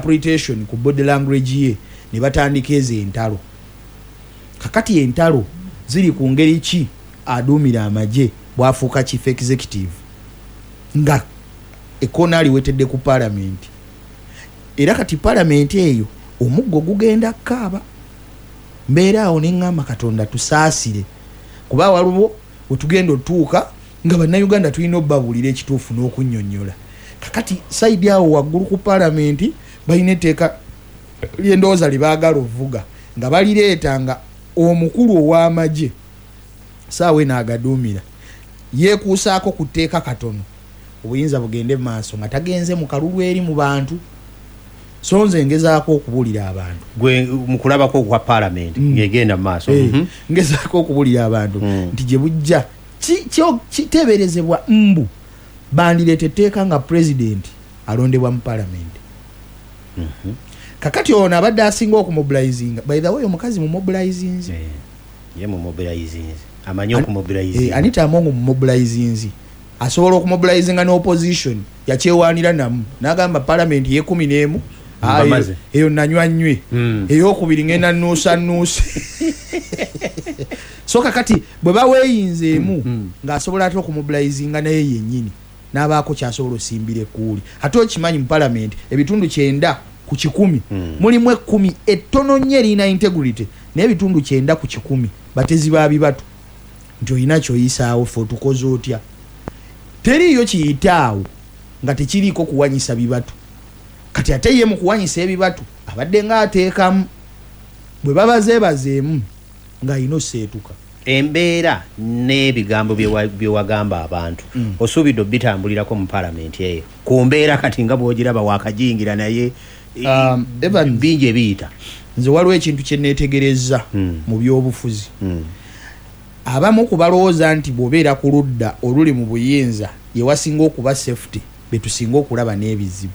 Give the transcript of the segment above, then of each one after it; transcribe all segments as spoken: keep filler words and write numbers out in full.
interpretation ku body language ye ne batandika ezo entalo. Kakati entalo ziri ku ngeri ki aduumira amagye bwafuuka chief executive nga ekona aliwetedde ku parliament. Era kati parliament eyo omuggo gugenda kaaba. Mbeera awo ne ngamba Katonda tusaasire kuba waliwo wetugenda otuuka nga bannayuganda tulina obbabulira ekituufu n'okunnyonnyola. Kakati saidi awo waggulu ku parliament balina etteeka ly'endowooza lye baagala ovuga nga balireeta nga omukulu ow'amagye saawe n'agaduumira yeekuusaako ku tteeka katono obuyinza bugende maaso nga tagenze mu kalulu eri mu bantu. So nze ngezaako okubuulira abantu gwe mukulabako kwa parliament mm. ngegenda maaso hey, mm-hmm. ngezaako okubuulira abantu mm. nti gye bujja kiteeberezebwa mbu bandireeta etteeka nga president alondebwa mu parliament. mm-hmm. Kakati ono abadde asinga okumobilizinga by the way omukazi mu mobilizinzi yeah. ye mu mobilizinzi amanyi okumobilizinga eh, Anita Amongo mu mobilizinzi asobola okumobilizinga n'opposition yakyewaanira namu n'agamba parliament ye kumi n'emu eyo nanywa nnywe mm. eyokubiri ngenda nuusa nuusa. So kakati bwe baweeyinzeemu mm. ng'asobola ate okumobilizinga naye yennyini n'abaako kyasobola osimbire kuuli. Ate okimanyi mu parliament ebitundu kyenda ku kikumi mm. mulimu ekkumi ettono nnyo erina integrity n'ebitundu kyenda ku kikumi batezi ba bibatu. Nti olina kyoyisaawo fe otukoze otya. Teriyo kiyitaawo nga tekiriiko kuwanyisa bibatu. Kati ate ye mu kuwanyisa ebibatu abadde ng'ateekamu bwe babazeebazeemu ng'ayina oseetuka. Embeera n'ebigambo bye wagamba abantu mm. osuubidde obitambulirako mu parliament eyo ku mbeera kati nga bw'ogiraba waakajingira naye um, Evan bingi ebiyita. Nze waliwo ekintu kye neetegerezza mm. mu by'obufuzi mm. abamu kubalowooza nti bw'obeera ku ludda oluli mu buyinza ye wasinga okuba safety be tusinga okulaba n'ebizibu.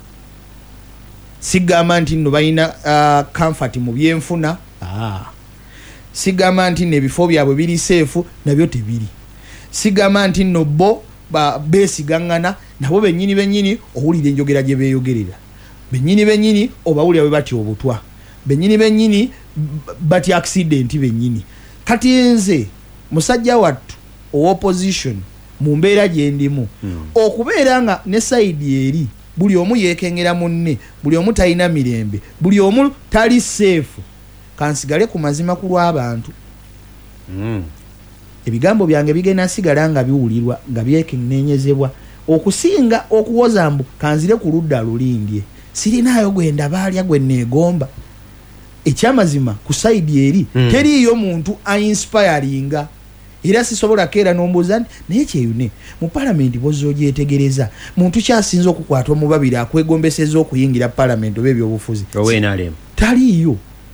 Sigamba nti nno balina uh, comfort mu byenfuna. ah. Sigamba nti nno ebifo byabwe biri seefu nabyo tebiri. Sigamba nti nno bo beesigaŋŋana nabo bennyini bennyini owulira enjogera gye beeyogerera. Bennyini bennyini obawulira bwe batya obutwa. Bennyini bennyini batya accident bennyini. Kati nze musajja wattu ow'opposition mu mbeera gye ndimu mm. okubeera nga ne side eri buli omu yeekengera munne, buli omu talina mirembe, buli omu tali safe, kansigale ku mazima ku lw'abantu. mm. Ebigambo byange bigenda sigala nga biwulirwa nga byekennenyezebwa okusinga okuwoza mbu kanzire ku ludda lulindye sirinaayo gwenda baalya gwe neegomba. Ekyamazima ku side eri mm. teriyo muntu ainspiringa. Era sisobola keera n'ombuuza nti naye kyeyune mu parliament bozogyetegereza muntu kyasinza okukwata omubabiri akwegombeseza okuyingira parliament oba ebyobufuzi owenalem taliyo.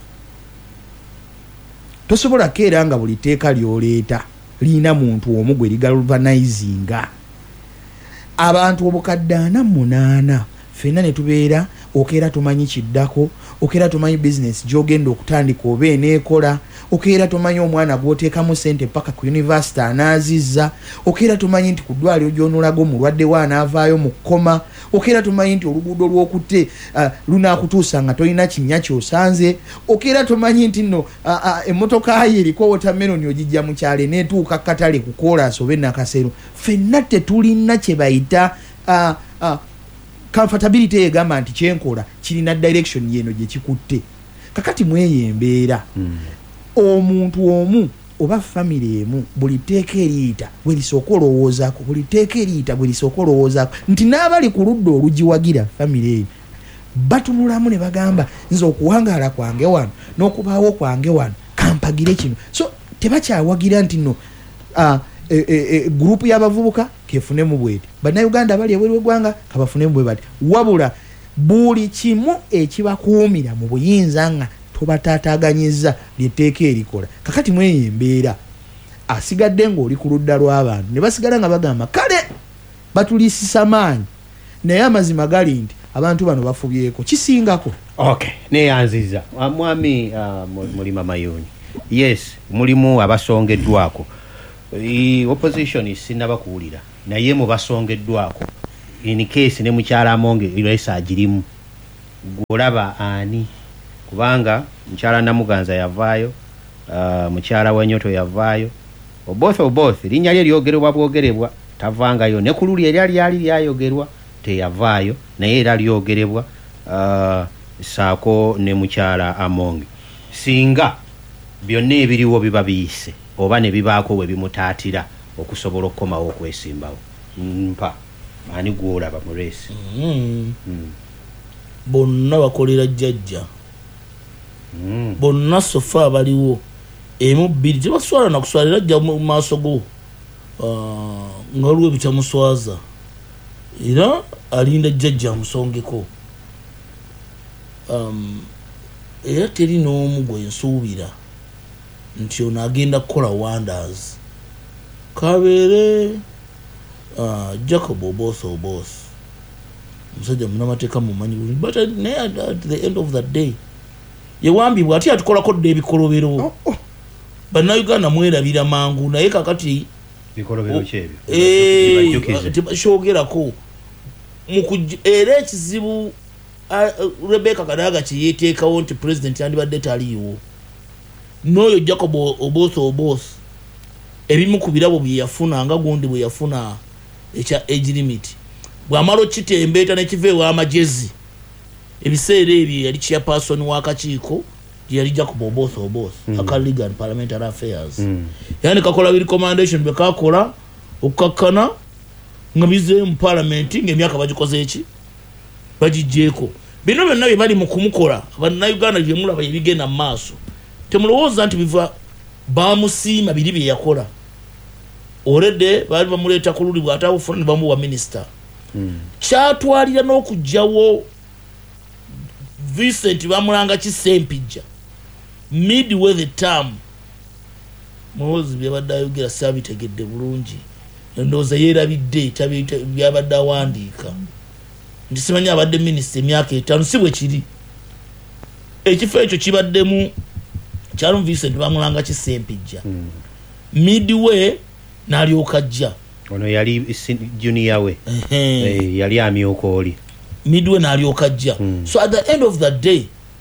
Tosobola keera nga buli teeka lyoleeta liina muntu omu gwe ligalvanizinga. Abantu obukadde ana munaana ffenna ne tubeera okeera tumanyi kiddako, okeera tumanyi business gy'ogenda okutandika oba eneekola, okeera tumanyi omwana gw'oteekamu ssente paka ku university anaazizza, okeera tumanyi nti ku ddwaliro gy'onolaga omulwadde wa anaavaayo mu kkoma, okeera tumanyi nti oluguudo lw'okutte uh, lunaakutuusa nga tolina kinnya ky'osanze, okeera tumanyi nti nno uh, uh, emmotoka ye eriko watermelon ogijja mu kyalo neetuuka katale ku koolaasi oba ennakasero. Ffenna tetulina kye bayita uh, uh, comfortability egamba nti kyenkola kirina direction yeno gye kikutte. Kakati mweyo embeera mm. omuntu omu oba family emu buli teeka eriyita bwe lisooka olowoozaako, buli teeka eriyita bwe lisooka olowoozaako nti n'abali ku ludda olugiwagira family eyo batunulamu ne bagamba nze okuwangaala kwange wano n'okubaawo kwange wano kampagire kino. So tebakyawagira nti nno uh, e, e, e, gurupu y'abavubuka kefunemu bweti, bannayuganda bali ebweru w'eggwanga kabafunemu bwe bati, wabula buli kimu ekibakuumira mu buyinza nga tobataataaganyiza lyetteeka erikola. Kakati mweyo embeera asigadde ng'oli ku ludda lw'abantu ne basigala nga bagamba kale batuliisisa maanyi, naye amazima gali nti abantu bano bafubyeko kisingako. Okay, neyanziza mwami uh, mulima mayonyi. Yes, mulimu abasongeddwako. I opposition sinaba kuwulira naye mu basongeddwako in case ne mukyala Amonge iresa agirimu golaba ani kubanga mchala Namuganza yavaayo uh, mchala Wanyoto yavaayo oboth oboth linnya lye lyogerebwa bwogerebwa tavangayo ne kululi eryali yali lyayogerwa teyavaayo naye era lyogerebwa uh, saako ne muchala Amongi singa byonna ebiriwo biba biyise oba ne bibaako we bimutaatira okusobola okukomawo okwesimbawo mpa ani gwolaba mu race mm. mm. bonna bakolera jjajja mm. bonna sofa baliwo emu bbiri tebaswala na kuswalira jja mu maaso go uh, nga waliwo ebitamuswaza era alinda jjajja amusongeko um, era teri n'omu gwe nsuubira nti ono agenda kukola wonders kabeere uh, Jacob Oboth Oboth musajja munamateeka mumanyi bulungi but naye at, at the end of the day yewambibwa ati atukolako dde ebikolobero oh, oh. Bannayuganda mwerabira mangu naye kakati bikolobero kyebyo tebakyogerako era ekizibu Rebecca Kadaga kyeyeteekawo nti president yandibadde taliiwo n'oyo Jacob Oboth Oboth ebimu ku birabo bye yafuna nga gundi bwe yafuna ekya age limit bw'amala okitembeeta nekiva ew'amagezi ebiseera ebyo yali chairperson w'akakiiko yali Jacob Oboth Oboth mm. aka Legal and Parliamentary Affairs mm. yani kakola bi recommendation be kakola okukakkana nga bize mu parliament ng'emyaka bagikoze eki bagijjeeko bino byonna bye bali mu kumukola Bannayuganda bye mulaba ebigenda mu maaso temulowooza nti biva bamusiima biri bye yakola already bali bamuleeta ku luli bw'ataawufuna ne bamuwa minister mm. kyatwalira n'okugjawo Vincent bamulanga kisempijja midway the term muhozi byabadde ayogera sabitegedde bulungi ndowooza yeerabidde byabadde awandiika nti simanyi abadde minisita emyaka etaano si bwe kiri ekifo ekyo kibaddemu kyalum Vincent bamulanga kisempijja mm. midway n'alyoka ajja ono yali junior we eh, yali amyuka oli midway n'alyoka ajja mm. so at the end of the day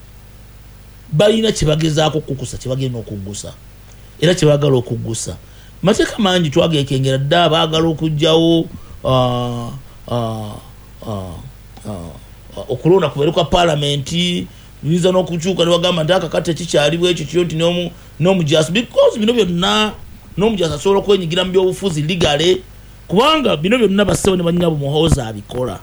balina kyebagezaako okukusa kyebagenda okugusa era kyebagala okugusa mateeka mangi twagekengera dda abaagala okugjawo uh, uh, uh, uh, okulonda kubeere kwa palamenti yinza n'okukyuka ne bagamba nti akakati ekikyaliwo ekyo kyo nti n'omujasi because bino byonna n'omujasi asobola okwenyigira mu byobufuzi ligale kubanga bino byonna bassebo ne bannyabo muhoozi abikola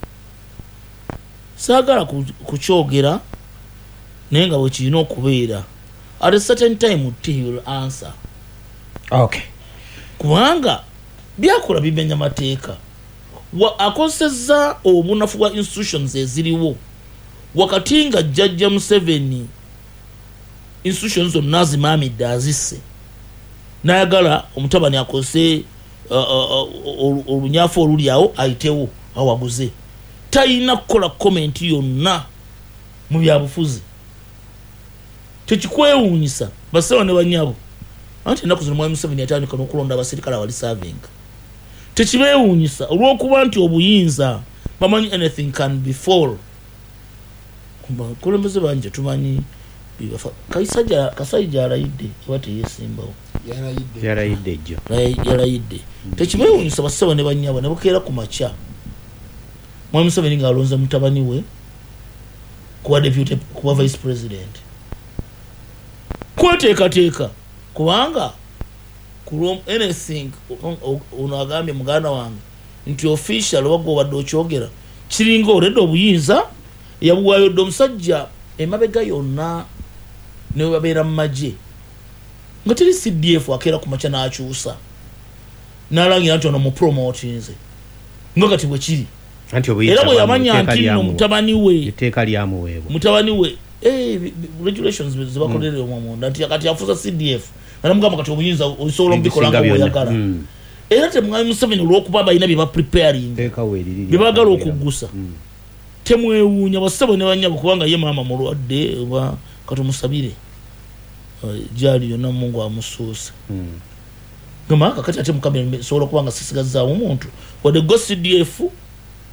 saagala kukyogera naye nga bwe kirina okubeera at a certain time he will answer okay kubanga byakola bimenya mateeka akozesezza obunafu bwa institutions eziriwo wakati nga Jjajja Museveni institutions zonna azimaamidde azisse n'ayagala omutabani akozese olunyafu oluli awo ayitewo awaguze talina kukola komenti yonna mu byabufuzi tekikwewuunyisa basewa ne banyabo anti ennaku zino mwami Museveni yatandika n'okulonda abasirikale abali serving tekibeewuunyisa olw'okuba nti obuyinza bamanyi anything can befall kulembeze banje tumanyi kaisajja kasajja alayidde oba teyeesimbawo yalayidde ejjo yalayidde tekibeewuunyisa basewa ne banyabo ne bukeera ku makya mwami Museveni ng'alonze mutabani we kuba deputy kuba vice president kweteekateeka kubanga kulom anything ono agambye muganda wange nti official oba gwobadde okyogera kiringa oredde obuyinza yabuwaayo dde omusajja emabega yonna ne babeera mu magye nga teri C D F akeera ku makya n'akyusa n'alangira nti ono mupromotinze nga kati bwe kiri era bwe yamanya nti nno mutabani we etteeka lyamuweebwa mutabani we eh regulations zibakolere omwamunda nti kati afuza C D F naramugamba kati obuyinza osobola mbikola nga bw'oyagala era temwami Museveni olw'okuba balina bye ba preparing bye baagala okugusa temwewuunya basebo ne banyabo kubanga ye maama mulwadde oba kati musabire gyali yonna Mungu amusuusa gamba kakati ate mukambe sobola kubanga sisigazzaawo omuntu wadde go C D F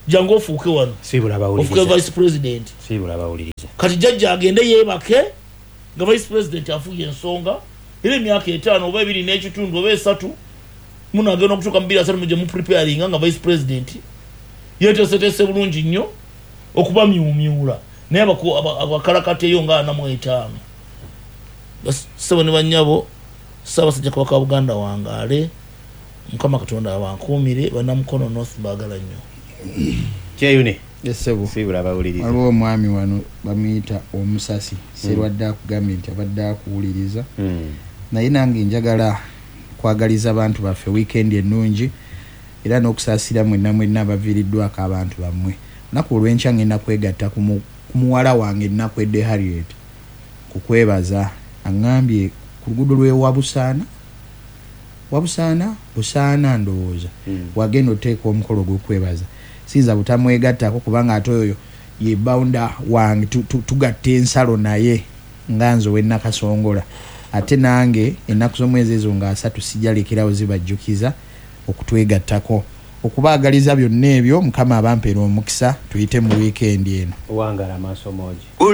jangu ofuuke wano sibula ofuuke bawuliriza vice president sibula bawuliriza kati jjajja agende yeebake nga vice president afuye ensonga era emyaka etaano oba ebiri n'ekitundu oba esatu munagenda okutuuka mu bbiri asatu mugye mu preparinga nga vice president yeeteeseteese bulungi nnyo okuba myumyula naye abakalakateyo nga ana mu etaano ssebo ne bannyabo Ssaabasajja Kabaka wa Buganda wangaale Mukama Katonda abankuumire bannamukono north baagala nnyo kyeyune yesebo sibula bawuliriza waliwo omwami wano bamuyita omusasi serwadde akugambye nti abadde akuwuliriza naye nange njagala kwagaliza abantu baffe wiikendi ennungi era n'okusaasira mwenna mwenna abaviiriddwako abantu bammwe naku olw'enkya ngenda kwegatta ku muwala wange ennaku edde Harriet kukwebaza aŋŋambye ku luguudo lw'ewa Busaana Wabusaana Busaana ndowooza wagenda oteeka omukolo gw'okwebaza sinza butamwegattako kubanga ate oyo ye bounda wange tugatta ensalo naye nga nze ow'ennakasongola ate nange ennaku z'omwezi ezo nga asatu sijalekerawo zibajjukiza okutwegattako okubaagaliza byonna ebyo Mukama abampeera omukisa tuyite mu wiikendi eno wangala maaso moogi